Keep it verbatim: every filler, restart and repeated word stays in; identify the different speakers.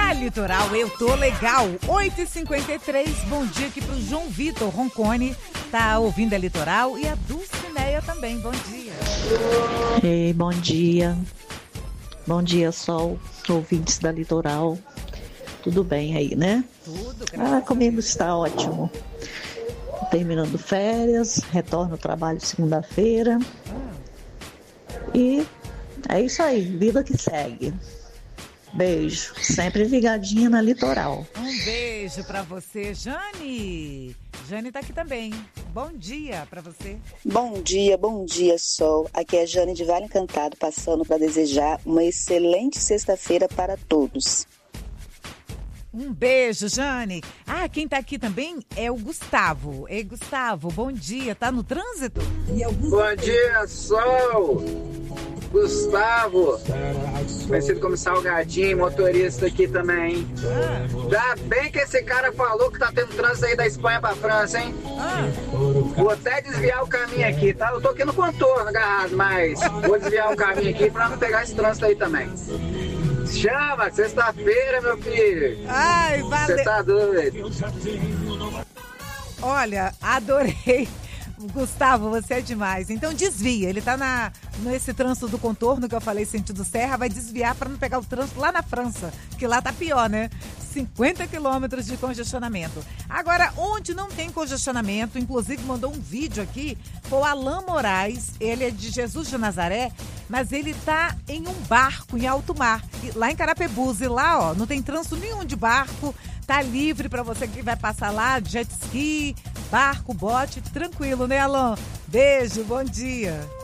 Speaker 1: Na Litoral eu tô legal, oito e cinquenta e três, bom dia aqui pro João Vitor Roncone, tá ouvindo a Litoral, e a Dulcineia também, bom dia.
Speaker 2: Ei, bom dia, bom dia Sol, ouvintes da Litoral, tudo bem aí, né?
Speaker 1: Tudo,
Speaker 2: Ah, comigo está ótimo, terminando férias, retorno ao trabalho segunda-feira, e é isso aí, vida que segue. Beijo, sempre ligadinha na Litoral.
Speaker 1: Um beijo pra você, Jane. Jane tá aqui também. Bom dia pra você.
Speaker 3: Bom dia, bom dia, Sol. Aqui é a Jane de Vale Encantado, passando para desejar uma excelente sexta-feira para todos.
Speaker 1: Um beijo, Jane. Ah, quem tá aqui também é o Gustavo. Ei, Gustavo, bom dia. Tá no trânsito?
Speaker 4: Bom dia, Sol. Gustavo, conhecido como Salgadinho, motorista aqui também, hein?
Speaker 1: Ah.
Speaker 4: Ainda bem que esse cara falou que tá tendo trânsito aí da Espanha pra França, hein?
Speaker 1: Ah.
Speaker 4: Vou até desviar o caminho aqui, tá? Eu tô aqui no contorno agarrado, mas vou desviar o caminho aqui pra não pegar esse trânsito aí também. Chama, sexta-feira, meu filho.
Speaker 1: Ai, valeu.
Speaker 4: Você tá doido.
Speaker 1: Olha, adorei. Gustavo, você é demais. Então desvia. Ele tá na, nesse trânsito do contorno que eu falei, sentido serra, vai desviar para não pegar o trânsito lá na França, que lá tá pior, né? cinquenta quilômetros de congestionamento. Agora, onde não tem congestionamento, inclusive mandou um vídeo aqui, foi o Alain Moraes, ele é de Jesus de Nazaré, mas ele tá em um barco em alto mar, lá em Carapebus, e lá, ó, não tem trânsito nenhum de barco, tá livre para você que vai passar lá, jet ski, barco, bote, tranquilo, né, Alain? Beijo, bom dia.